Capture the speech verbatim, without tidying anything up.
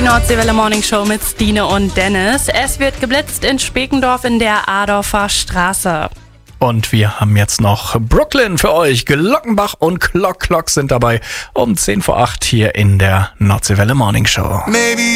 die Nordseewelle Morning Show mit Stine und Dennis. Es wird geblitzt in Spekendorf in der Adorfer Straße. Und wir haben jetzt noch Brooklyn für euch. Glockenbach und Clock Clock sind dabei um zehn vor acht hier in der Nordseewelle Morning Show. Maybe